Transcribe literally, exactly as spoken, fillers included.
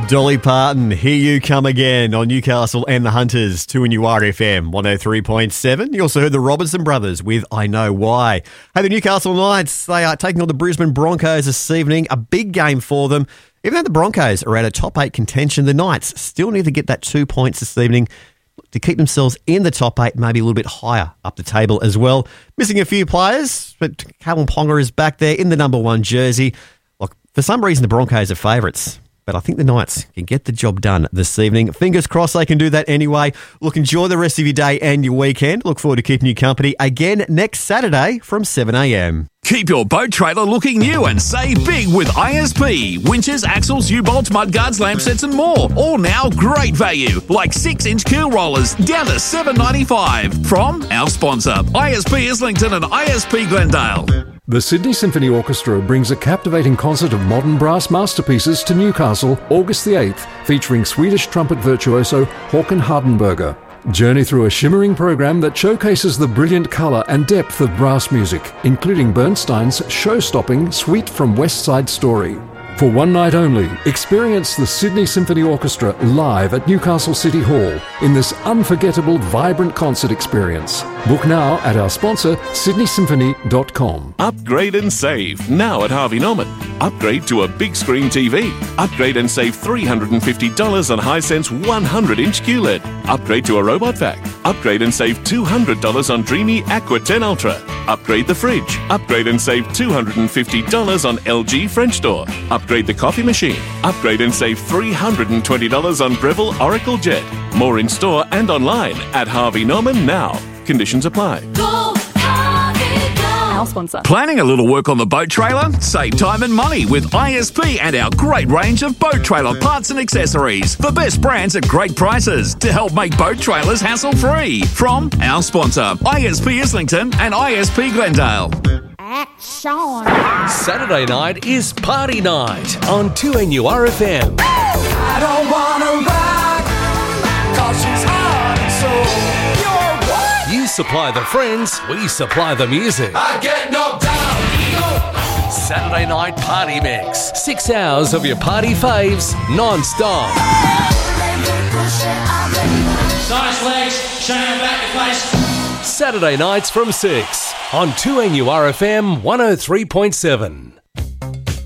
Dolly Parton, Here You Come Again on Newcastle and the Hunters, two N U R F M one oh three point seven. You also heard the Robertson Brothers with I Know Why. Hey, the Newcastle Knights, they are taking on the Brisbane Broncos this evening. A big game for them. Even though the Broncos are out of top eight contention, the Knights still need to get that two points this evening to keep themselves in the top eight, maybe a little bit higher up the table as well. Missing a few players, but Callum Ponga is back there in the number one jersey. Look, for some reason, the Broncos are favourites. But I think the Knights can get the job done this evening. Fingers crossed they can do that anyway. Look, enjoy the rest of your day and your weekend. Look forward to keeping you company again next Saturday from seven a.m. Keep your boat trailer looking new and save big with I S P. Winches, axles, U-bolts, mudguards, lampsets and more. All now great value, like six inch keel rollers down to seven dollars ninety-five from our sponsor, I S P Islington and I S P Glendale. The Sydney Symphony Orchestra brings a captivating concert of modern brass masterpieces to Newcastle August the eighth, featuring Swedish trumpet virtuoso Håkan Hardenberger. Journey through a shimmering program that showcases the brilliant colour and depth of brass music, including Bernstein's show-stopping Suite from West Side Story. For one night only, experience the Sydney Symphony Orchestra live at Newcastle City Hall in this unforgettable, vibrant concert experience. Book now at our sponsor, sydney symphony dot com. Upgrade and save now at Harvey Norman. Upgrade to a big screen T V. Upgrade and save three hundred fifty dollars on Hisense one hundred inch Q L E D. Upgrade to a robot vac. Upgrade and save two hundred dollars on Dreamy Aqua ten Ultra. Upgrade the fridge. Upgrade and save two hundred fifty dollars on L G French door. Upgrade the coffee machine. Upgrade and save three hundred twenty dollars on Breville Oracle Jet. More in store and online at Harvey Norman now. Conditions apply. Go, Harvey, go. Our sponsor. Planning a little work on the boat trailer? Save time and money with I S P and our great range of boat trailer parts and accessories. The best brands at great prices to help make boat trailers hassle-free. From our sponsor, I S P Islington and I S P Glendale. Action. Saturday night is party night on two N U R F M. I don't wanna rock, cause she's hard and soul. You're what? You supply the friends, we supply the music. I get knocked down. Saturday night party mix. Six hours of your party faves, non-stop. Nice legs, showing them back to place. Saturday nights from six on two N U R F M one oh three point seven.